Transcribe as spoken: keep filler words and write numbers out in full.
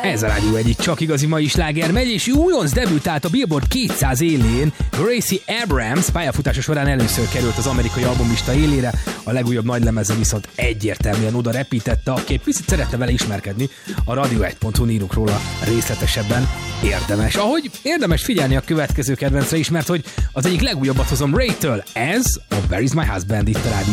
Ez a rádió egyik csak igazi mai sláger megy, és újonc debütált a Billboard kétszáz élén. Gracie Abrams pályafutása során először került az amerikai albumlista élére, a legújabb nagylemeze viszont egyértelműen oda repítette, aki egy picit szeretne vele ismerkedni, a radio egy pont hu írunk róla részletesebben, érdemes. Ahogy érdemes figyelni a következő kedvencre is, mert hogy az egyik legújabbat hozom Ray-től, ez a Where is my husband itt a rádió